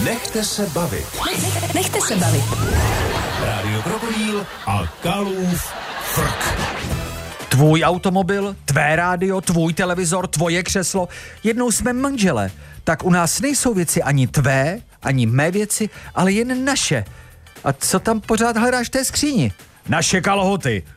Nechte se bavit. Nechte se bavit. Rádio Krokodýl a Kalův frk. Tvůj automobil, tvé rádio, tvůj televizor, tvoje křeslo. Jednou jsme manželé. Tak u nás nejsou věci ani tvé, ani mé věci, ale jen naše. A co tam pořád hledáš v té skříni? Naše kalhoty.